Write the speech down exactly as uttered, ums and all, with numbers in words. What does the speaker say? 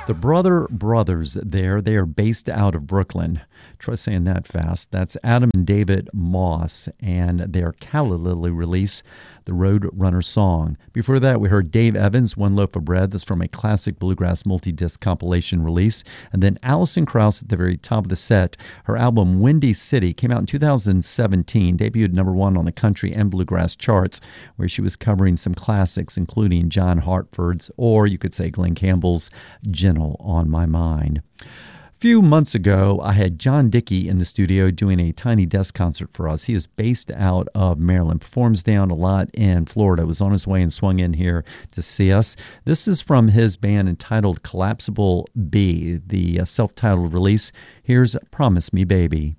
The Brother Brothers there, they are based out of Brooklyn. Try saying that fast. That's Adam and David Moss and their Calla Lily release, The Road Runner Song. Before that, we heard Dave Evans, One Loaf of Bread. That's from a classic bluegrass multi-disc compilation release. And then Alison Krauss at the very top of the set. Her album Windy City came out in two thousand seventeen, debuted number one on the country and bluegrass charts, where she was covering some classics, including John Hartford's, or you could say Glen Campbell's, Gentle on My Mind. A few months ago, I had John Dickey in the studio doing a tiny desk concert for us. He is based out of Maryland, performs down a lot in Florida, was on his way and swung in here to see us. This is from his band entitled Collapsible B, the self-titled release. Here's Promise Me Baby.